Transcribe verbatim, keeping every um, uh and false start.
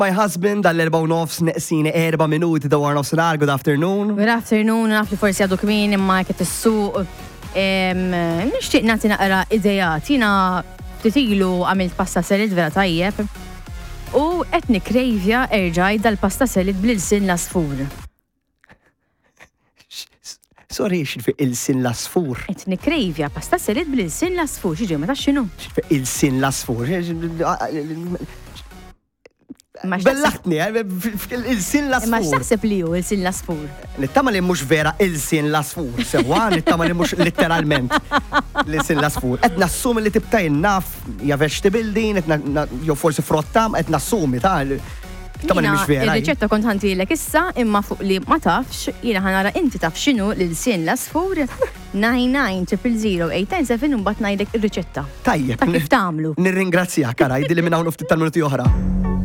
My husband għall-erba u nofs neqsini erba minuti dawar nofsinhar, good afternoon. Good afternoon, naf li forsi għadu kmin imma kif is-suq. Nixtieq nagħti naqra idejat. Jiena titilu għamilt pasta selid vera tajjeb. U qed nikkrejvja erġaj dal-pasta selid bl-ilsin l-asfur. Sorry, x'fi il-sin l-asfur. Qed nikkrejvja pasta selid bl-ilsin l-asfur. Xiġi ma tax x'inhu? Il-sin l-asfur. Bellaħtni, il-sin l-asfur. Ma x'taħseb li hu il-sin l-asfur? Nittama li mhux vera il-sin l-asfur, sewa, nittama li mhux letteralment il-sin l-asfur. Qed nassumi li tibtaj naf ja vegetable din, jew forsi frottam, qed nassumi ta' nittama li mhux vera. Ir-riċetta kont ħantilek issa imma fuq li ma tafx, jiena ħanara inti taf x'inhu l-sin l-asfur nine nine zero zero eight nine seven u mbagħad ngħidlek ir-riċetta. Tajjeb. Ta' kif tagħmlu. Nirringrazzjak, ara, jidili minn hawn ftit tal-minuti oħra.